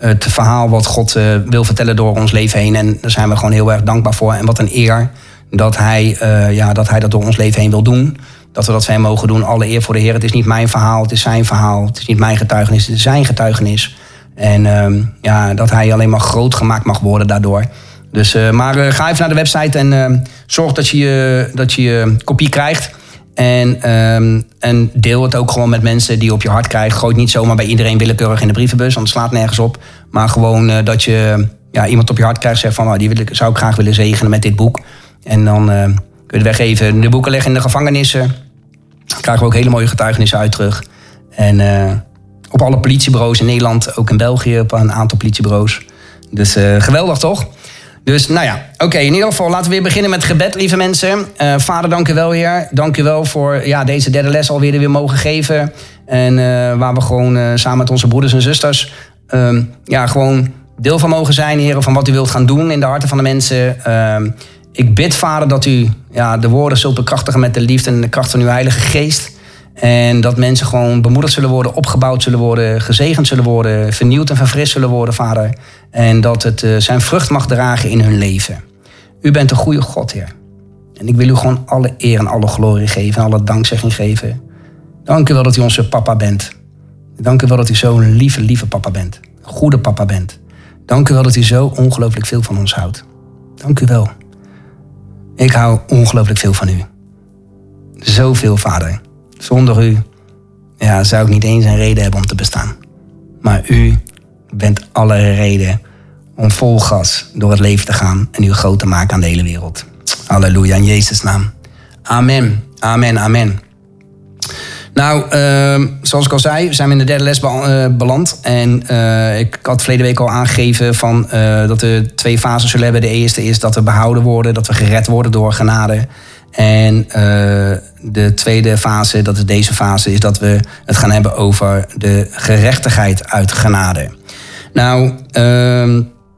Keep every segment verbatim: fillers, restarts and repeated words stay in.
het verhaal wat God uh, wil vertellen door ons leven heen. En daar zijn we gewoon heel erg dankbaar voor. En wat een eer dat hij, uh, ja, dat hij dat door ons leven heen wil doen. Dat we dat voor hem mogen doen. Alle eer voor de Heer. Het is niet mijn verhaal, het is zijn verhaal. Het is niet mijn getuigenis, het is zijn getuigenis. En uh, ja, dat hij alleen maar groot gemaakt mag worden daardoor. Dus, uh, maar uh, ga even naar de website en uh, zorg dat je uh, dat je uh, kopie krijgt. En, um, en deel het ook gewoon met mensen die op je hart krijgt. Gooi het niet zomaar bij iedereen willekeurig in de brievenbus, want het slaat nergens op. Maar gewoon uh, dat je ja, iemand op je hart krijgt en zegt van... Oh, die wil ik, zou ik graag willen zegenen met dit boek. En dan uh, kun je het weggeven. De boeken liggen in de gevangenissen. Dan krijgen we ook hele mooie getuigenissen uit terug. En uh, op alle politiebureaus in Nederland, ook in België, op een aantal politiebureaus. Dus uh, geweldig toch? Dus nou ja, oké, okay, in ieder geval laten we weer beginnen met gebed, lieve mensen. Uh, Vader, dank u wel, Heer. Dank u wel voor ja, deze derde les alweer weer mogen geven. En uh, waar we gewoon uh, samen met onze broeders en zusters... Uh, ja, gewoon deel van mogen zijn, Heer, van wat u wilt gaan doen in de harten van de mensen. Uh, ik bid, Vader, dat u ja, de woorden zult bekrachtigen met de liefde en de kracht van uw Heilige Geest. En dat mensen gewoon bemoedigd zullen worden, opgebouwd zullen worden, gezegend zullen worden, vernieuwd en verfrist zullen worden, Vader. En dat het uh, zijn vrucht mag dragen in hun leven. U bent een goede God, Heer. En ik wil u gewoon alle eer en alle glorie geven en alle dankzegging geven. Dank u wel dat u onze papa bent. Dank u wel dat u zo'n lieve, lieve papa bent. Een goede papa bent. Dank u wel dat u zo ongelooflijk veel van ons houdt. Dank u wel. Ik hou ongelooflijk veel van u. Zoveel, Vader. Zonder u ja, zou ik niet eens een reden hebben om te bestaan. Maar u bent alle reden om vol gas door het leven te gaan en u groot te maken aan de hele wereld. Halleluja, in Jezus' naam. Amen, amen, amen. Nou, uh, zoals ik al zei, zijn we in de derde les beland. En uh, ik had verleden week al aangegeven van, uh, dat we twee fases zullen hebben. De eerste is dat we behouden worden, dat we gered worden door genade. En uh, de tweede fase, dat is deze fase, is dat we het gaan hebben over de gerechtigheid uit genade. Nou, uh,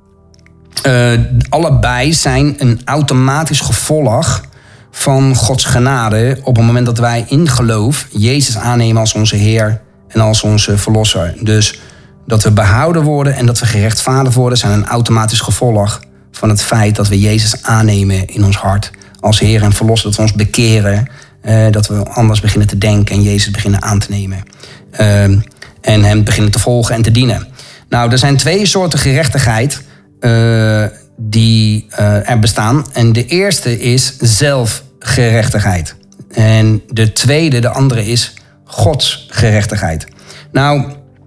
uh, allebei zijn een automatisch gevolg van Gods genade op het moment dat wij in geloof Jezus aannemen als onze Heer en als onze Verlosser. Dus dat we behouden worden en dat we gerechtvaardigd worden zijn een automatisch gevolg van het feit dat we Jezus aannemen in ons hart als Heer en Verlosser. Dat we ons bekeren, uh, dat we anders beginnen te denken en Jezus beginnen aan te nemen. Uh, en hem beginnen te volgen en te dienen. Nou, er zijn twee soorten gerechtigheid uh, die uh, er bestaan. En de eerste is zelfgerechtigheid. En de tweede, de andere, is Gods gerechtigheid. Nou,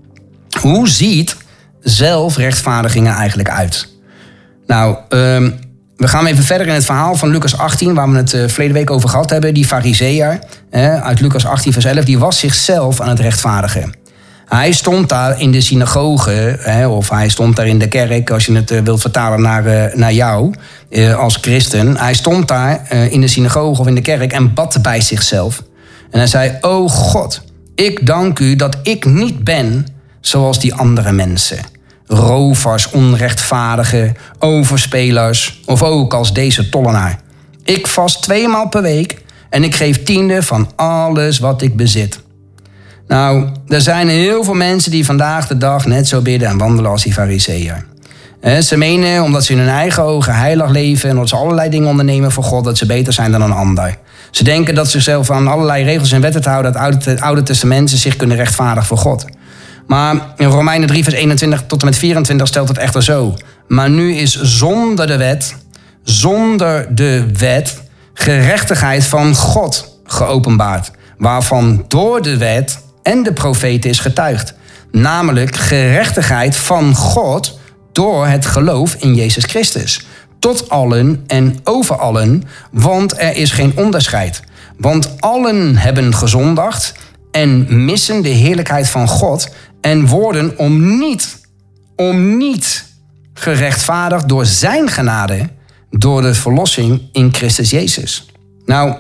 hoe ziet zelfrechtvaardigingen eigenlijk uit? Nou, um, we gaan even verder in het verhaal van Lucas achttien... waar we het uh, verleden week over gehad hebben. Die farizeeër eh, uit Lucas achttien vers elf... die was zichzelf aan het rechtvaardigen. Hij stond daar in de synagoge, hè, of hij stond daar in de kerk... als je het uh, wilt vertalen naar, uh, naar jou uh, als christen. Hij stond daar uh, in de synagoge of in de kerk en bad bij zichzelf. En hij zei, o God, ik dank u dat ik niet ben zoals die andere mensen. Rovers, onrechtvaardigen, overspelers of ook als deze tollenaar. Ik vast tweemaal per week en ik geef tiende van alles wat ik bezit. Nou, er zijn heel veel mensen die vandaag de dag net zo bidden en wandelen als die farizeeër. Ze menen, omdat ze in hun eigen ogen heilig leven en omdat ze allerlei dingen ondernemen voor God, dat ze beter zijn dan een ander. Ze denken dat ze zichzelf aan allerlei regels en wetten te houden uit het Oude Testament ze zich kunnen rechtvaardigen voor God. Maar in Romeinen drie vers eenentwintig tot en met vierentwintig stelt het echter zo. Maar nu is zonder de wet, zonder de wet, gerechtigheid van God geopenbaard. Waarvan door de wet en de profeten is getuigd. Namelijk gerechtigheid van God door het geloof in Jezus Christus. Tot allen en over allen, want er is geen onderscheid. Want allen hebben gezondigd en missen de heerlijkheid van God en worden om niet, om niet gerechtvaardigd door zijn genade, door de verlossing in Christus Jezus. Nou,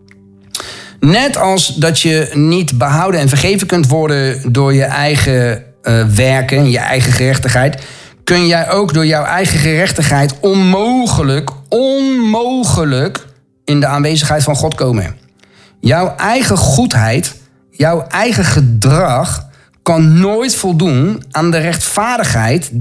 net als dat je niet behouden en vergeven kunt worden door je eigen uh, werken, je eigen gerechtigheid, kun jij ook door jouw eigen gerechtigheid onmogelijk, onmogelijk in de aanwezigheid van God komen. Jouw eigen goedheid, jouw eigen gedrag kan nooit voldoen aan de rechtvaardigheid